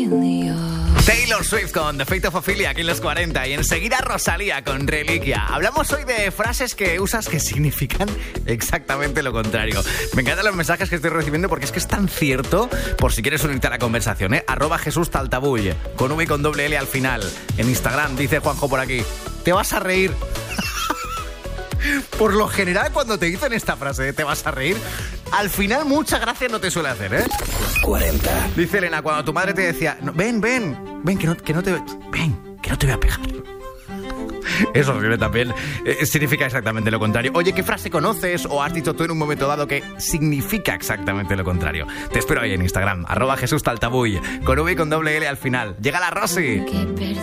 Taylor Swift con The Fate of Ophelia aquí en los 40 y enseguida Rosalía con Reliquia. Hablamos hoy de frases que usas que significan exactamente lo contrario. Me encantan los mensajes que estoy recibiendo porque es que es tan cierto. Por si quieres unirte a la conversación, @JesúsTaltabull con V y con doble L al final. En Instagram dice Juanjo por aquí: te vas a reír. Por lo general, cuando te dicen esta frase de te vas a reír, al final mucha gracia no te suele hacer, ¿eh? 40. Dice Elena, cuando tu madre te decía, no, ven, que no te voy a pegar. Eso horrible también. Significa exactamente lo contrario. Oye, ¿qué frase conoces o has dicho tú en un momento dado que significa exactamente lo contrario? Te espero ahí en Instagram, @JesúsTaltabull con V y con doble L al final. Llega la Rosy.